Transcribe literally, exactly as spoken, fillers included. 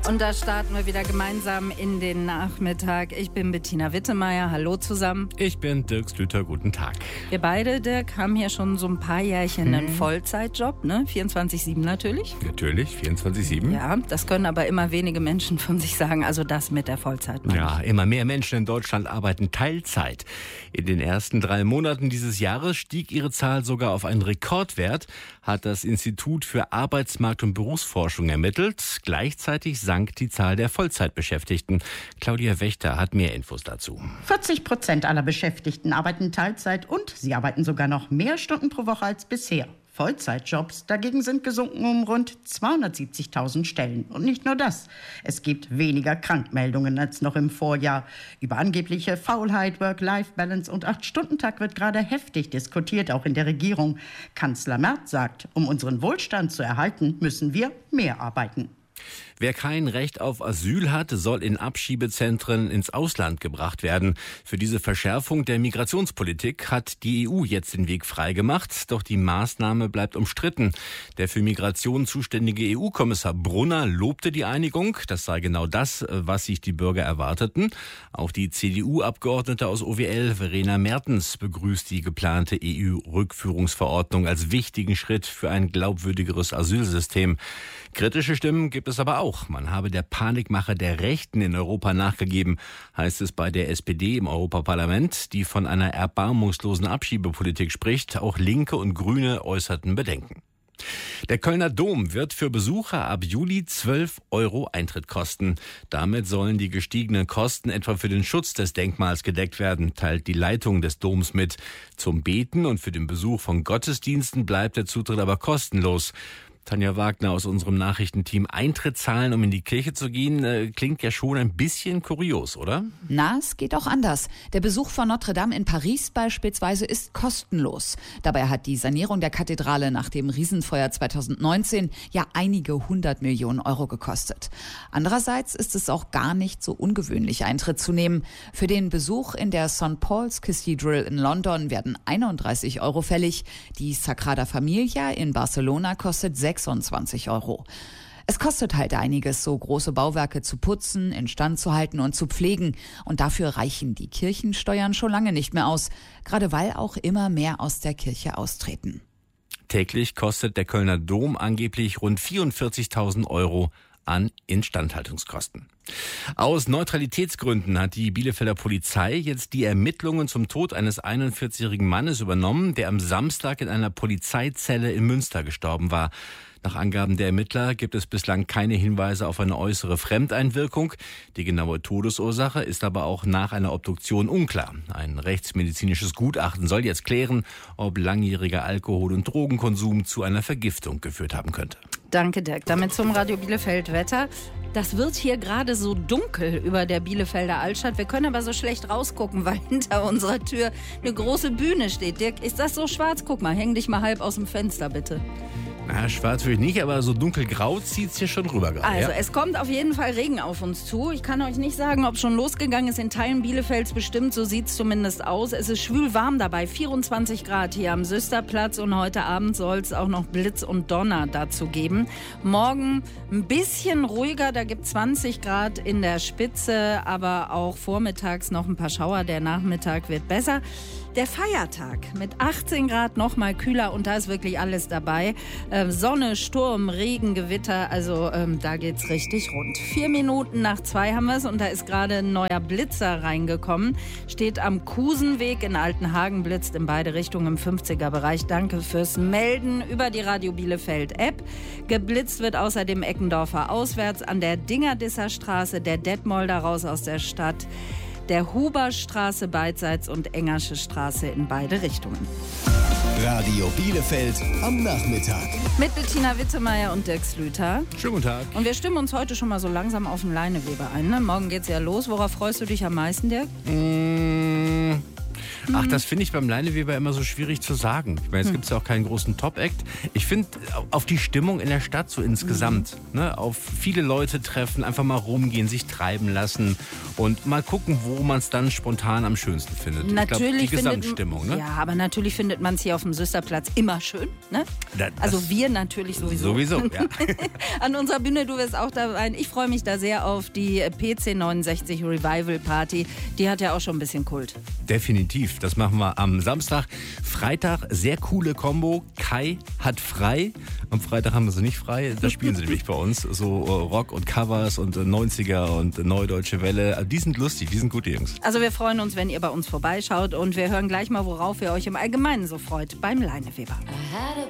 Und da starten wir wieder gemeinsam in den Nachmittag. Ich bin Bettina Wittemeyer. Hallo zusammen. Ich bin Dirk Schlüter. Guten Tag. Wir beide, Dirk, haben hier schon so ein paar Jährchen hm. einen Vollzeitjob, ne? vierundzwanzig sieben natürlich. Natürlich, vierundzwanzig sieben. Ja, das können aber immer wenige Menschen von sich sagen. Also das mit der Vollzeit. Ja, immer mehr Menschen in Deutschland arbeiten Teilzeit. In den ersten drei Monaten dieses Jahres stieg ihre Zahl sogar auf einen Rekordwert, hat das Institut für Arbeitsmarkt- und Berufsforschung ermittelt. Gleichzeitig sank die Zahl der Vollzeitbeschäftigten. Claudia Wächter hat mehr Infos dazu. vierzig Prozent aller Beschäftigten arbeiten Teilzeit und sie arbeiten sogar noch mehr Stunden pro Woche als bisher. Vollzeitjobs dagegen sind gesunken um rund zweihundertsiebzigtausend Stellen. Und nicht nur das. Es gibt weniger Krankmeldungen als noch im Vorjahr. Über angebliche Faulheit, Work-Life-Balance und acht-Stunden-Tag wird gerade heftig diskutiert, auch in der Regierung. Kanzler Merz sagt, um unseren Wohlstand zu erhalten, müssen wir mehr arbeiten. Wer kein Recht auf Asyl hat, soll in Abschiebezentren ins Ausland gebracht werden. Für diese Verschärfung der Migrationspolitik hat die E U jetzt den Weg freigemacht. Doch die Maßnahme bleibt umstritten. Der für Migration zuständige E U-Kommissar Brunner lobte die Einigung. Das sei genau das, was sich die Bürger erwarteten. Auch die C D U-Abgeordnete aus O W L, Verena Mertens, begrüßt die geplante E U-Rückführungsverordnung als wichtigen Schritt für ein glaubwürdigeres Asylsystem. Kritische Stimmen gibt es aber auch. Man habe der Panikmache der Rechten in Europa nachgegeben, heißt es bei der S P D im Europaparlament, die von einer erbarmungslosen Abschiebepolitik spricht. Auch Linke und Grüne äußerten Bedenken. Der Kölner Dom wird für Besucher ab Juli zwölf Euro Eintritt kosten. Damit sollen die gestiegenen Kosten etwa für den Schutz des Denkmals gedeckt werden, teilt die Leitung des Doms mit. Zum Beten und für den Besuch von Gottesdiensten bleibt der Zutritt aber kostenlos. Tanja Wagner aus unserem Nachrichtenteam, Eintritt zahlen, um in die Kirche zu gehen, äh, klingt ja schon ein bisschen kurios, oder? Na, es geht auch anders. Der Besuch von Notre Dame in Paris beispielsweise ist kostenlos. Dabei hat die Sanierung der Kathedrale nach dem Riesenfeuer zweitausendneunzehn ja einige hundert Millionen Euro gekostet. Andererseits ist es auch gar nicht so ungewöhnlich, Eintritt zu nehmen. Für den Besuch in der Saint Paul's Cathedral in London werden einunddreißig Euro fällig. Die Sagrada Familia in Barcelona kostet sechsundzwanzig Euro. Es kostet halt einiges, so große Bauwerke zu putzen, instand zu halten und zu pflegen. Und dafür reichen die Kirchensteuern schon lange nicht mehr aus, gerade weil auch immer mehr aus der Kirche austreten. Täglich kostet der Kölner Dom angeblich rund vierundvierzigtausend Euro an Instandhaltungskosten. Aus Neutralitätsgründen hat die Bielefelder Polizei jetzt die Ermittlungen zum Tod eines einundvierzigjährigen Mannes übernommen, der am Samstag in einer Polizeizelle in Münster gestorben war. Nach Angaben der Ermittler gibt es bislang keine Hinweise auf eine äußere Fremdeinwirkung. Die genaue Todesursache ist aber auch nach einer Obduktion unklar. Ein rechtsmedizinisches Gutachten soll jetzt klären, ob langjähriger Alkohol- und Drogenkonsum zu einer Vergiftung geführt haben könnte. Danke, Dirk. Damit zum Radio Bielefeld Wetter. Das wird hier gerade so dunkel über der Bielefelder Altstadt. Wir können aber so schlecht rausgucken, weil hinter unserer Tür eine große Bühne steht. Dirk, ist das so schwarz? Guck mal, häng dich mal halb aus dem Fenster, bitte. Na, schwarz würde ich nicht, aber so dunkelgrau zieht es hier schon rüber gerade. Also ja. Es kommt auf jeden Fall Regen auf uns zu. Ich kann euch nicht sagen, ob schon losgegangen ist. In Teilen Bielefelds bestimmt, so sieht es zumindest aus. Es ist schwül warm dabei, vierundzwanzig Grad hier am Süsterplatz. Und heute Abend soll es auch noch Blitz und Donner dazu geben. Morgen ein bisschen ruhiger, da gibt es zwanzig Grad in der Spitze. Aber auch vormittags noch ein paar Schauer. Der Nachmittag wird besser. Der Feiertag mit achtzehn Grad noch mal kühler und da ist wirklich alles dabei. Ähm, Sonne, Sturm, Regen, Gewitter, also ähm, da geht's richtig rund. Vier Minuten nach zwei haben wir es und da ist gerade ein neuer Blitzer reingekommen. Steht am Kusenweg in Altenhagen, blitzt in beide Richtungen im fünfziger-Bereich. Danke fürs Melden über die Radio Bielefeld-App. Geblitzt wird außerdem Eckendorfer auswärts an der Dingerdisser Straße, der Detmolder raus aus der Stadt, der Huberstraße beidseits und Engersche Straße in beide Richtungen. Radio Bielefeld am Nachmittag. Mit Bettina Wittemeyer und Dirk Schlüter. Schönen guten Tag. Und wir stimmen uns heute schon mal so langsam auf den Leineweber ein. Ne? Morgen geht's ja los. Worauf freust du dich am meisten, Dirk? Mmh. Ach, das finde ich beim Leineweber immer so schwierig zu sagen. Ich meine, es gibt ja auch keinen großen Top-Act. Ich finde, auf die Stimmung in der Stadt so insgesamt, mhm. ne, auf viele Leute treffen, einfach mal rumgehen, sich treiben lassen und mal gucken, wo man es dann spontan am schönsten findet. Natürlich ich glaub, die findet, Gesamtstimmung, ne? Ja, aber natürlich findet man es hier auf dem Süsterplatz immer schön, ne? Da, also wir natürlich sowieso. Sowieso, ja. An unserer Bühne, du wirst auch da sein. Ich freue mich da sehr auf die P C neunundsechzig Revival Party. Die hat ja auch schon ein bisschen Kult. Definitiv. Das machen wir am Samstag. Freitag, sehr coole Kombo. Kai hat frei. Am Freitag haben wir sie nicht frei. Da spielen sie nämlich bei uns. So Rock und Covers und neunziger und Neue Deutsche Welle. Die sind lustig, die sind gute Jungs. Also wir freuen uns, wenn ihr bei uns vorbeischaut. Und wir hören gleich mal, worauf ihr euch im Allgemeinen so freut beim Leineweber.